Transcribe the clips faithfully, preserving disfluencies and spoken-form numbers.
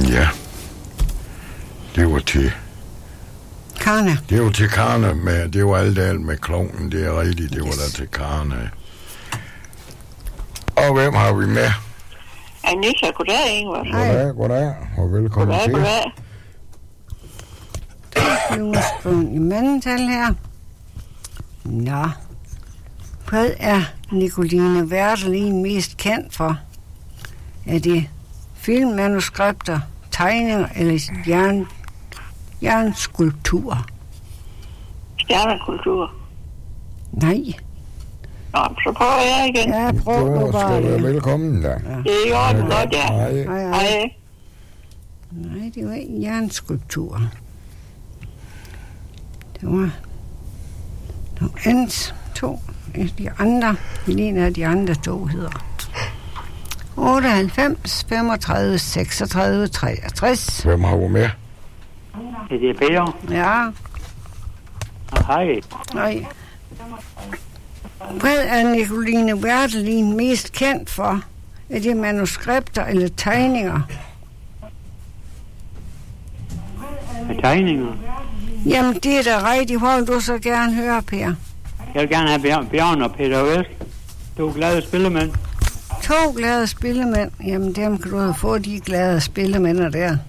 Ja. Det var til... Karne. Det var til Karne, med, det var alt alt med klovnen, det er rigtigt, det yes. var der til Karne. Og hvem har vi med? Anita, goddag, Ingvar. Goddag, goddag, og velkommen goddag, til. Goddag, goddag. Nu er skrevet i mandetal her. Nå. Hvad er Nicoline Werdelin mest kendt for? Er det filmmanuskripter, tegninger eller jern, jernskulpturer? Stjernekultur. Nej. Nå, så prøver jeg igen. Ja, prøv nu bare. Du er velkommen da. Ja. Det er jo godt, ja. Hej. Hej, hej. Hej. Nej, det var ikke jernskulpturer. Det var nogle andet to. De andre, en af de andre to hedder otteoghalvfems, femogtredive, seksogtredive, treogtres. Hvem har du med? Det er Per. Ja. Hej. Nej. Hvad er Nicoline Werdelin mest kendt for? Er det manuskripter eller tegninger? Tegninger? Jamen, det er da rigtigt. Hvor vil du så gerne høre, Per? Jeg vil gerne have Bjørn, Bjørn og Peter Vest. To glade spillemænd. To glade spillemænd. Jamen, dem kan du have fået, de glade spillemænder der.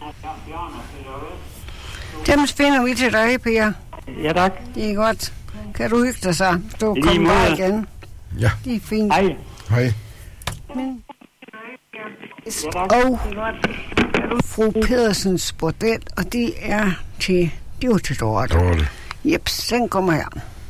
Dem finder vi til dig, Per. Ja, tak. Det er godt. Kan du hygge dig så? Du Lige kommer bare måde. igen. Ja. Det er fint. Hej. Hej. Men... Og fru Pedersens bordel, og det er til... Det var til Dorte. Dorte. Jeps, den kommer her.